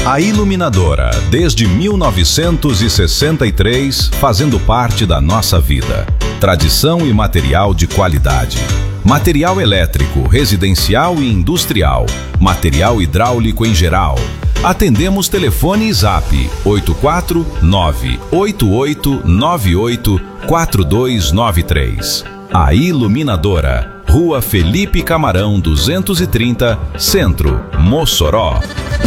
A Iluminadora, desde 1963, fazendo parte da nossa vida. Tradição e material de qualidade. Material elétrico, residencial e industrial. Material hidráulico em geral. Atendemos telefone e zap 849-8898-4293. A Iluminadora, Rua Felipe Camarão 230, Centro, Mossoró.